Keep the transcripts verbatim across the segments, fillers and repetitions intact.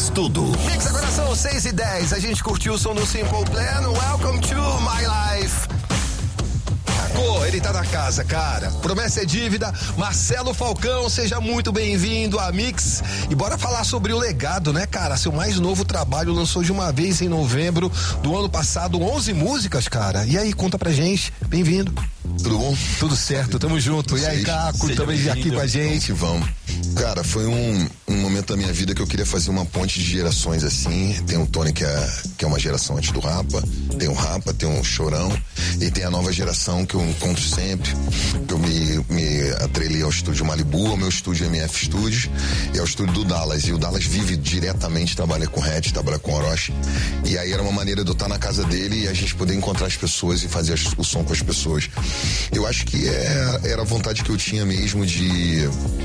tudo. Mix, agora são seis e dez. A gente curtiu o som do Simple Plan. Welcome to my life. Pô, ele tá na casa, cara. Promessa é dívida. Marcelo Falcão, seja muito bem-vindo a Mix. E bora falar sobre o legado, né, cara? Seu mais novo trabalho lançou de uma vez em novembro do ano passado, onze músicas, cara. E aí, conta pra gente. Bem-vindo. Tudo bom? Tudo certo, tamo junto. E aí, Caco, também aqui com a gente. Vamos. Cara, foi um, um momento da minha vida que eu queria fazer uma ponte de gerações assim. Tem o Tony, que é, que é uma geração antes do Rapa, tem o Rapa, tem o Chorão, e tem a nova geração que eu encontro sempre. Eu me, me atrelei ao estúdio Malibu, ao meu estúdio M F Studios, e ao estúdio do Dallas. E o Dallas vive diretamente, trabalha com Hatch, trabalha com Orochi. E aí era uma maneira de eu estar na casa dele e a gente poder encontrar as pessoas e fazer as, o som com as pessoas. Eu acho que é, era a vontade que eu tinha mesmo de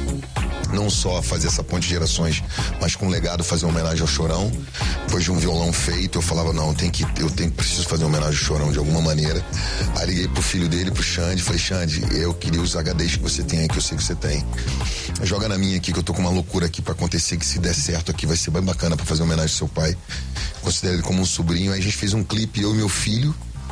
não só fazer essa ponte de gerações, mas com um legado, fazer uma homenagem ao Chorão. Depois de um violão feito, eu falava, não, tem que, eu tenho, preciso fazer uma homenagem ao Chorão de alguma maneira. Aí liguei pro filho dele, pro Xande, falei, Xande, eu queria os H Ds que você tem aí, que eu sei que você tem. Joga na minha aqui, que eu tô com uma loucura aqui pra acontecer, que se der certo aqui vai ser bem bacana pra fazer uma homenagem ao seu pai. Considero ele como um sobrinho. Aí a gente fez um clipe, eu e meu filho,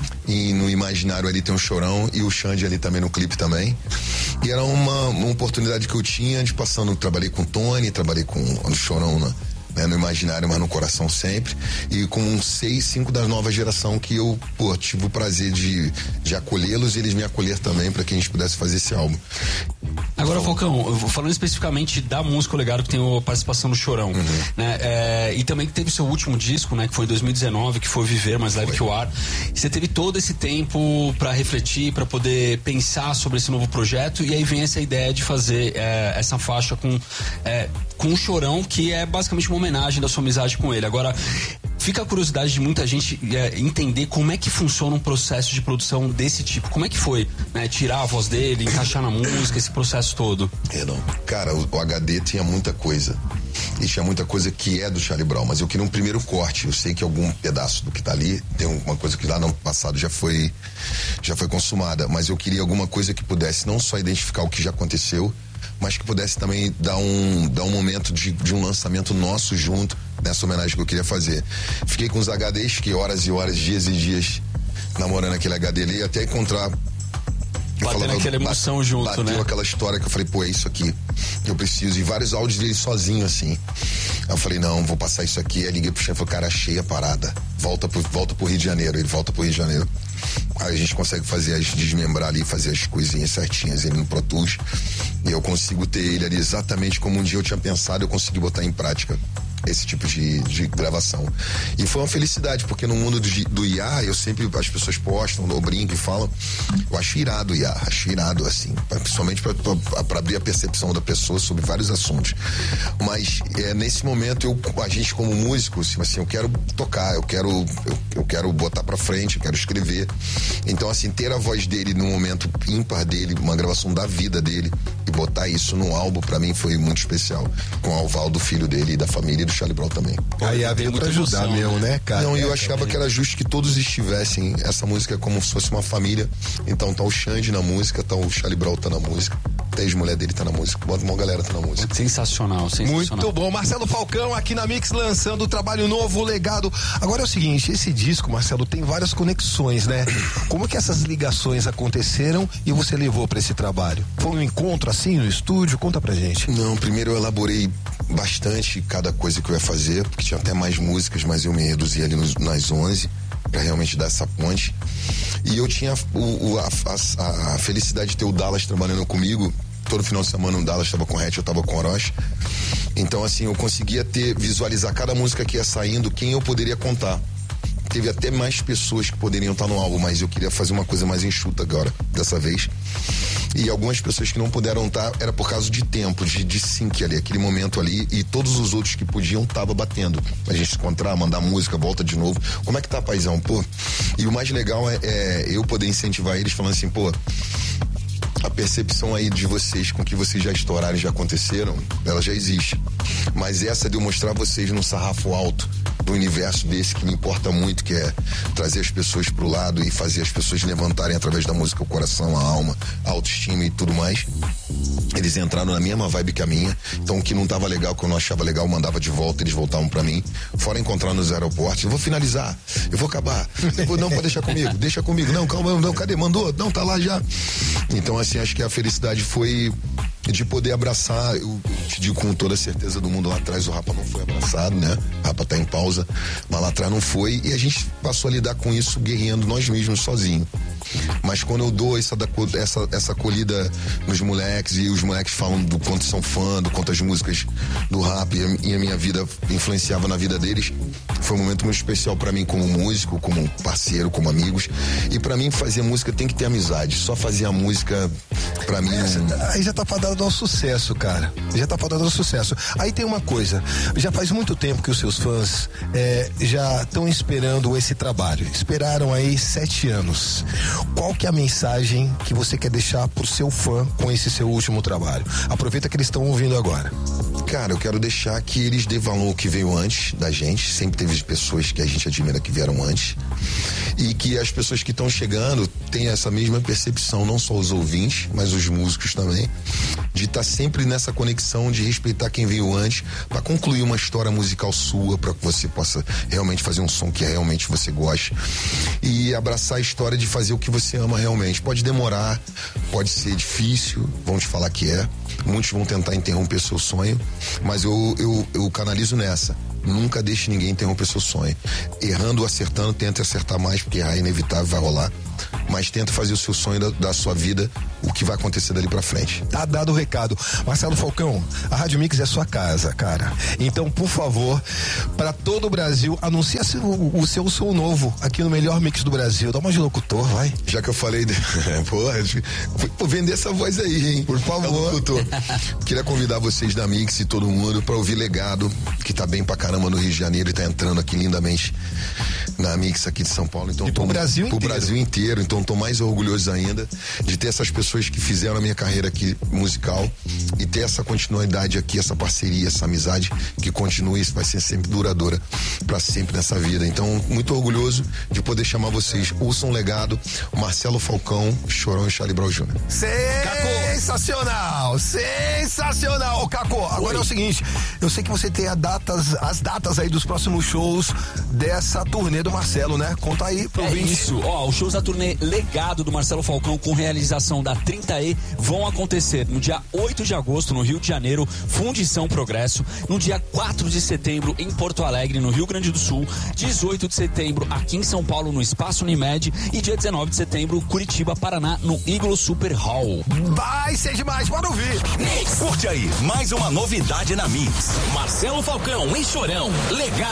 e no imaginário ali tem um Chorão e o Xande ali também no clipe também. E era uma, uma oportunidade que eu tinha de passando, trabalhei com o Tony, trabalhei com o Chorão na, né, no imaginário, mas no coração sempre, e com um seis, cinco da nova geração que eu, pô, tive o prazer de, de acolhê-los e eles me acolher também para que a gente pudesse fazer esse álbum. Agora, Falcão, falando especificamente da música O Legado, que tem a participação do Chorão, uhum. né? É, e também que teve seu último disco, né? Que foi em dois mil e dezenove, que foi Viver Mais Leve foi. Que o Ar. Você teve todo esse tempo para refletir, para poder pensar sobre esse novo projeto, e aí vem essa ideia de fazer é, essa faixa com, é, com o Chorão, que é basicamente uma homenagem da sua amizade com ele. Agora, fica a curiosidade de muita gente é, entender como é que funciona um processo de produção desse tipo. Como é que foi, né? Tirar a voz dele, encaixar na música, esse processo todo. É, não. Cara, o, o H D tinha muita coisa. E tinha muita coisa que é do Charlie Brown, mas eu queria um primeiro corte. Eu sei que algum pedaço do que tá ali tem uma coisa que lá no passado já foi já foi consumada, mas eu queria alguma coisa que pudesse não só identificar o que já aconteceu, mas que pudesse também dar um, dar um momento de, de um lançamento nosso junto, nessa homenagem que eu queria fazer. Fiquei com os H Ds, fiquei horas e horas, dias e dias namorando aquele H D ali, até encontrar. Batendo aquela emoção bate, junto, bateu né? aquela história que eu falei, pô, é isso aqui que eu preciso. E vários áudios dele sozinho, assim. Aí eu falei, não, vou passar isso aqui. Aí liguei pro chefe e falei, cara, achei a parada. Volta pro, volta pro Rio de Janeiro. Ele volta pro Rio de Janeiro. Aí a gente consegue fazer as, desmembrar ali, fazer as coisinhas certinhas ele no Pro Tools. E eu consigo ter ele ali exatamente como um dia eu tinha pensado, eu consegui botar em prática esse tipo de, de gravação. E foi uma felicidade, porque no mundo do, do I A, eu sempre, as pessoas postam, ou brincam e falam, eu acho irado o I A, acho irado, assim, principalmente para abrir a percepção da pessoa sobre vários assuntos. Mas é, nesse momento, eu, a gente como músico, assim, assim, eu quero tocar, eu quero, eu, eu quero botar pra frente, eu quero escrever. Então, assim, ter a voz dele no momento ímpar dele, uma gravação da vida dele, e botar isso no álbum, pra mim foi muito especial. Com o Alvaldo, filho dele e da família, e do Charlie Brown também. Aí veio pra ajudar mesmo, né, cara? Não, e eu é, achava também. que era justo que todos estivessem. Essa música é como se fosse uma família. Então tá o Xande na música, tá o Charlie Brown tá na música, a ex-mulher dele tá na música, bota uma galera tá na música. Sensacional, sensacional. Muito bom. Marcelo Falcão aqui na Mix, lançando o trabalho novo, o Legado. Agora é o seguinte, esse disco, Marcelo, tem várias conexões, né? Como que essas ligações aconteceram e você levou pra esse trabalho? Foi um encontro assim no estúdio? Conta pra gente. Não, primeiro eu elaborei bastante cada coisa que eu ia fazer, porque tinha até mais músicas, mas eu me reduzi ali nos, nas onze para realmente dar essa ponte. E eu tinha o, o, a, a, a felicidade de ter o Dallas trabalhando comigo. Todo final de semana o Dallas estava com o Hatch, eu estava com o Orochi. Então, assim, eu conseguia ter, visualizar cada música que ia saindo, quem eu poderia contar. Teve até mais pessoas que poderiam estar no álbum, mas eu queria fazer uma coisa mais enxuta agora, dessa vez. E algumas pessoas que não puderam estar, era por causa de tempo, de, de sync ali, aquele momento ali, e todos os outros que podiam tava batendo. A gente se encontrar, mandar música, volta de novo. Como é que tá, paizão? Pô. E o mais legal é, é eu poder incentivar eles falando assim, pô, a percepção aí de vocês com que vocês já estouraram e já aconteceram, ela já existe. Mas essa de eu mostrar vocês num sarrafo alto, pro universo desse que me importa muito, que é trazer as pessoas pro lado e fazer as pessoas levantarem através da música o coração, a alma, a autoestima e tudo mais. Eles entraram na mesma vibe que a minha, então o que não tava legal, que eu não achava legal, eu mandava de volta, eles voltavam pra mim, fora encontrar nos aeroportos. Eu vou finalizar, eu vou acabar, eu vou, não, pode deixar comigo, deixa comigo, não, calma, não, cadê, mandou, não, tá lá já. Então assim, acho que a felicidade foi de poder abraçar, eu te digo com toda a certeza do mundo, lá atrás o Rapa não foi abraçado, né? O Rapa tá em pausa, mas lá atrás não foi, e a gente passou a lidar com isso guerreando nós mesmos sozinhos. Mas quando eu dou essa, essa, essa acolhida nos moleques, e os moleques falam do quanto são fã, do quanto as músicas do rap e a, e a minha vida influenciava na vida deles, foi um momento muito especial pra mim como músico, como parceiro, como amigos. E pra mim fazer música tem que ter amizade. Só fazer a música pra mim é, não... Aí já tá fadado ao sucesso, cara. Já tá fadado ao sucesso. Aí tem uma coisa, já faz muito tempo que os seus fãs é, já estão esperando esse trabalho. Esperaram aí sete anos. Qual que é a mensagem que você quer deixar pro seu fã com esse seu último trabalho? Aproveita que eles estão ouvindo agora. Cara, eu quero deixar que eles dê valor ao que veio antes da gente. Sempre teve pessoas que a gente admira que vieram antes. E que as pessoas que estão chegando tenham essa mesma percepção, não só os ouvintes, mas os músicos também, de estar tá sempre nessa conexão, de respeitar quem veio antes, para concluir uma história musical sua, para que você possa realmente fazer um som que realmente você goste. E abraçar a história de fazer o que você ama realmente. Pode demorar, pode ser difícil, vão te falar que é. Muitos vão tentar interromper seu sonho, mas eu, eu, eu canalizo nessa. Nunca deixe ninguém interromper seu sonho. Errando ou acertando, tente acertar mais, porque errar é inevitável, vai rolar. Mas tenta fazer o seu sonho da, da sua vida, o que vai acontecer dali pra frente. Tá dado o recado. Marcelo Falcão, a Rádio Mix é sua casa, cara. Então, por favor, pra todo o Brasil, anuncia o, o seu som novo aqui no melhor mix do Brasil. Dá uma de locutor, vai. Já que eu falei, de... pô, vou vender essa voz aí, hein? Por favor. É Queria convidar vocês da Mix e todo mundo pra ouvir Legado, que tá bem pra caramba no Rio de Janeiro e tá entrando aqui lindamente na Mix aqui de São Paulo. Então, e pro tô, Brasil pro inteiro. Brasil inteiro. Então tô mais orgulhoso ainda de ter essas pessoas que fizeram a minha carreira aqui musical e ter essa continuidade aqui, essa parceria, essa amizade que continue, isso vai ser sempre duradoura pra sempre nessa vida. Então, muito orgulhoso de poder chamar vocês. Ouçam Legado, Marcelo Falcão, Chorão e Charlie Brown Júnior Sensacional! Sensacional! Ô, Caco, agora Oi. é o seguinte, eu sei que você tem a datas, as datas aí dos próximos shows dessa turnê do Marcelo, né? Conta aí pro É ouvinte. isso, ó, os shows da turnê Legado do Marcelo Falcão com realização da trinta E vão acontecer no dia oito de agosto no Rio de Janeiro, Fundição Progresso, no dia quatro de setembro em Porto Alegre, no Rio Grande do Sul, dezoito de setembro aqui em São Paulo no Espaço Unimed e dia dezenove de setembro Curitiba, Paraná, no Iglo Super Hall. Vai ser demais, bora ouvir. Mix. Curte aí, mais uma novidade na Mix. Marcelo Falcão e Chorão, Legado.